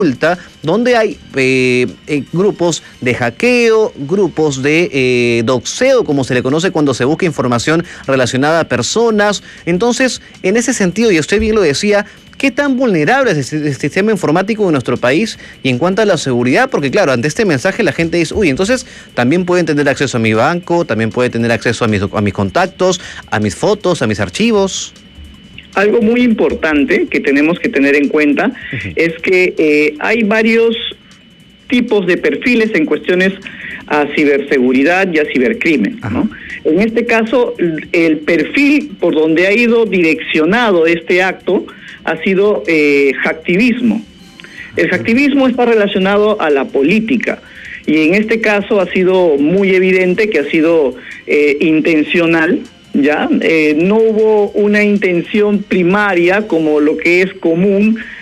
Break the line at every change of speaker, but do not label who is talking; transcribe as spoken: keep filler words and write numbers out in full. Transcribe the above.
donde hay eh, eh, grupos de hackeo, grupos de eh, doxeo, como se le conoce cuando se busca información relacionada a personas. Entonces, en ese sentido, y usted bien lo decía, ¿qué tan vulnerable es el sistema informático de nuestro país? Y en cuanto a la seguridad, porque claro, ante este mensaje la gente dice, uy, entonces también pueden tener acceso a mi banco, también puede tener acceso a mis, a mis contactos, a mis fotos, a mis archivos.
Algo muy importante que tenemos que tener en cuenta uh-huh. es que eh, hay varios tipos de perfiles en cuestiones a ciberseguridad y a cibercrimen, uh-huh. ¿no? En este caso, el perfil por donde ha ido direccionado este acto ha sido eh, hacktivismo. El hacktivismo está relacionado a la política y en este caso ha sido muy evidente que ha sido eh, intencional. Ya eh, no hubo una intención primaria como lo que es común